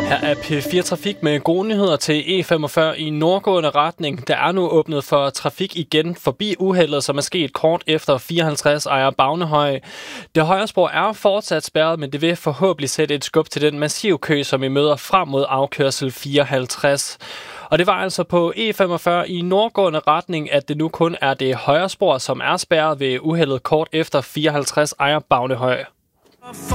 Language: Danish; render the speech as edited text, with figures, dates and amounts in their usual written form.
Her er P4 Trafik med gode nyheder til E45 i nordgående retning. Der er nu åbnet for trafik igen forbi uheldet, som er sket kort efter 54 Ejer Bagnehøj. Det højre spor er fortsat spærret, men det vil forhåbentlig sætte et skub til den massive kø, som I møder frem mod afkørsel 54. Og det var altså på E45 i nordgående retning, at det nu kun er det højre spor, som er spærret ved uheldet kort efter 54 Ejer Bagnehøj.